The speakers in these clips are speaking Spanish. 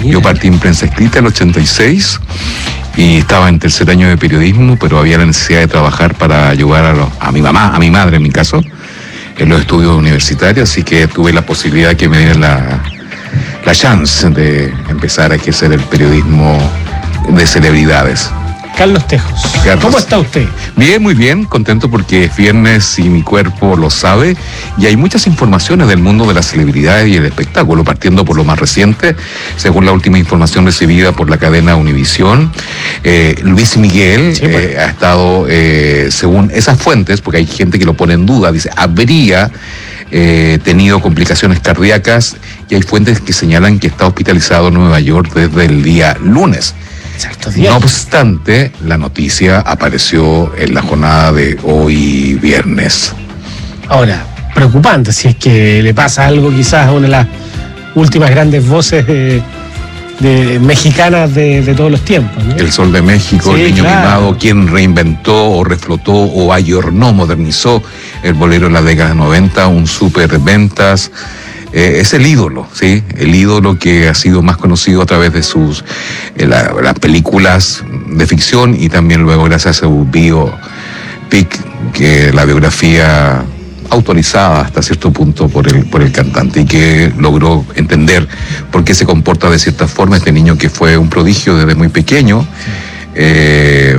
Yo partí en prensa escrita en el 86 y estaba en tercer año de periodismo, pero había la necesidad de trabajar para ayudar a mi mamá, a mi madre en mi caso, en los estudios universitarios, así que tuve la posibilidad que me dieran la chance de empezar a ejercer el periodismo de celebridades. Carlos Tejos, ¿cómo está usted? Bien, muy bien, contento porque es viernes y mi cuerpo lo sabe y hay muchas informaciones del mundo de las celebridades y el espectáculo, partiendo por lo más reciente, según la última información recibida por la cadena Univisión. Luis Miguel ha estado, según esas fuentes, porque hay gente que lo pone en duda, dice, habría tenido complicaciones cardíacas y hay fuentes que señalan que está hospitalizado en Nueva York desde el día lunes. Exacto, no obstante, la noticia apareció en la jornada de hoy viernes. Ahora, preocupante si es que le pasa algo quizás a una de las últimas grandes voces de mexicanas de todos los tiempos, ¿no? El Sol de México, sí, el niño mimado, quien reinventó o reflotó o ayornó, modernizó el bolero en la década de 90, un súper ventas. Es el ídolo, ¿sí? El ídolo que ha sido más conocido a través de sus las películas de ficción y también luego gracias a su biopic, que la biografía autorizada hasta cierto punto por el cantante y que logró entender por qué se comporta de cierta forma este niño que fue un prodigio desde muy pequeño, que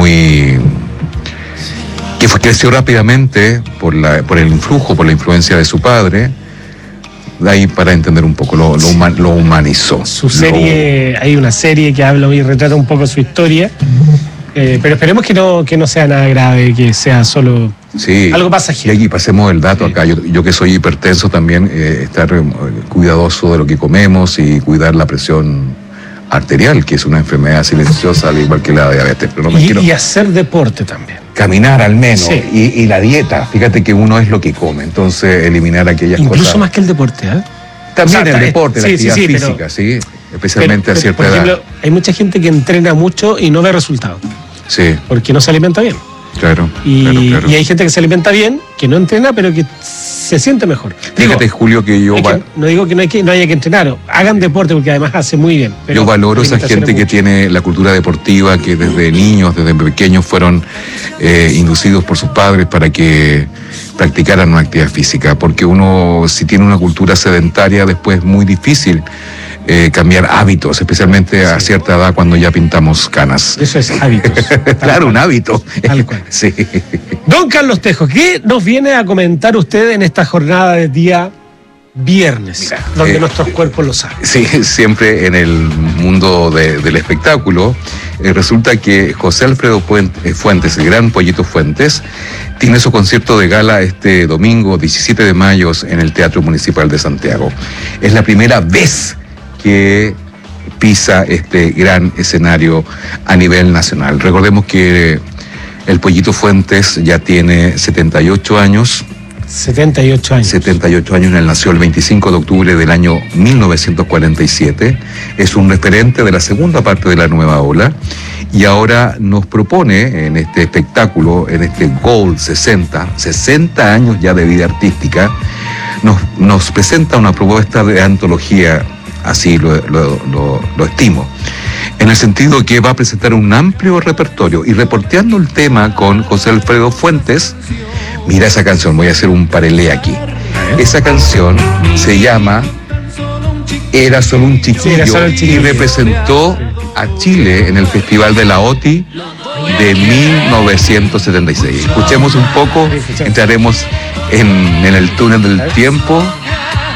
creció rápidamente por el influjo, por la influencia de su padre. De ahí para entender un poco, lo humanizó. Su serie, hay una serie que habla y retrata un poco su historia, pero esperemos que no sea nada grave, que sea solo algo pasajero. Y aquí pasemos el dato acá, yo que soy hipertenso también, estar cuidadoso de lo que comemos y cuidar la presión arterial, que es una enfermedad silenciosa al igual que la diabetes. Pero y hacer deporte también. Caminar al menos, sí. Y la dieta, fíjate que uno es lo que come, entonces eliminar aquellas cosas. Incluso más que el deporte, ¿eh? También el deporte, la actividad física, sí, especialmente a cierta edad. Por ejemplo, hay mucha gente que entrena mucho y no ve resultados. Sí. Porque no se alimenta bien. Claro, y hay gente que se alimenta bien, que no entrena, pero que se siente mejor. Fíjate, Julio, que yo... no digo que no haya que entrenar, hagan deporte porque además hace muy bien. Pero yo valoro esa gente que tiene la cultura deportiva, que desde niños, desde pequeños fueron inducidos por sus padres para que practicaran una actividad física, porque uno, si tiene una cultura sedentaria, después es muy difícil cambiar hábitos, especialmente a cierta edad cuando ya pintamos canas. Eso es hábitos. Claro, un hábito. Tal cual. Sí. Don Carlos Tejos, ¿qué nos viene a comentar usted en esta jornada de día viernes, donde nuestros cuerpos lo saben? Sí, siempre en el mundo del espectáculo, resulta que José Alfredo Fuentes, el gran Pollito Fuentes, tiene su concierto de gala este domingo 17 de mayo en el Teatro Municipal de Santiago. Es la primera vez que pisa este gran escenario a nivel nacional. Recordemos que el Pollito Fuentes ya tiene 78 años. 78 años. 78 años, él nació el 25 de octubre del año 1947. Es un referente de la segunda parte de la nueva ola y ahora nos propone en este espectáculo, en este Gold 60 años ya de vida artística, nos presenta una propuesta de antología. Así lo estimo, en el sentido que va a presentar un amplio repertorio y reporteando el tema con José Alfredo Fuentes. Mira esa canción, voy a hacer un paralelo aquí. Esa canción se llama Era solo un chiquillo y representó a Chile en el Festival de la OTI de 1976. Escuchemos un poco, entraremos en el túnel del tiempo